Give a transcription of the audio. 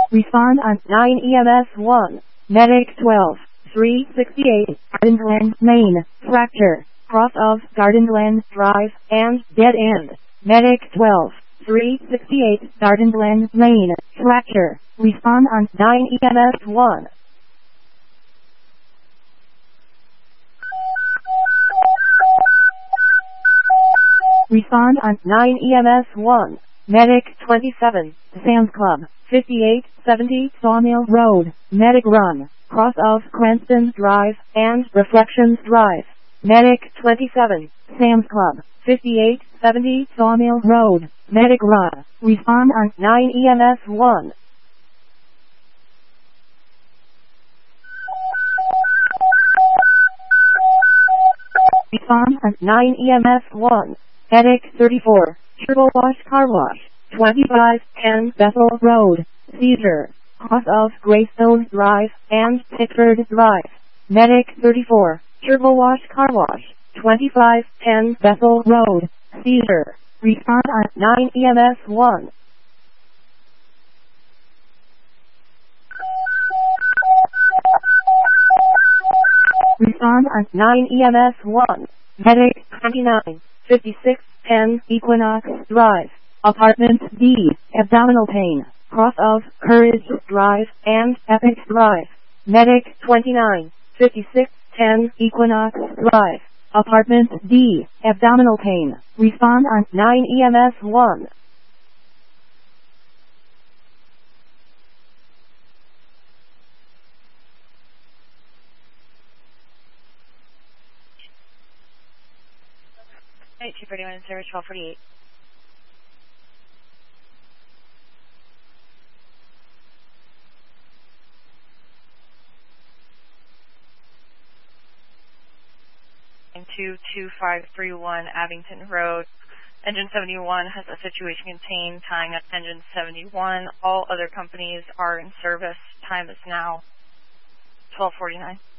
Respond on 9 EMS 1. Medic 12. 368. Garden Main. Fracture. Cross of Garden Drive and dead end. Medic 12. 368. Garden Main. Fracture. Respond on 9 EMS 1. Respond on 9 EMS 1. Medic 27. Sam's Club. 5870 Sawmill Road. Medic Run. Cross of Cranston Drive and Reflections Drive. Medic 27. Sam's Club. 5870 Sawmill Road. Medic Run. Respond on 9 EMS 1. Respond on 9 EMS 1. Medic 34. Turbo Wash Car Wash. 2510 Bethel Road. Seizure. Cross of Greystone Drive and Pitford Drive. Medic 34. Turbo Wash Car Wash. 2510 Bethel Road. Seizure. Respond on 9 EMS 1. Respond on 9 EMS 1. Medic 29. 5610 Equinox Drive. Apartment D. Abdominal pain. Cross of Courage Drive and Epic Drive. Medic 29. 5610 Equinox Drive. Apartment D. Abdominal pain. Respond on 9 EMS 1. Hey, 241 in service 1248. And 22531 Abington Road. Engine 71 has a situation contained tying up engine 71. All other companies are in service. Time is now 12:49.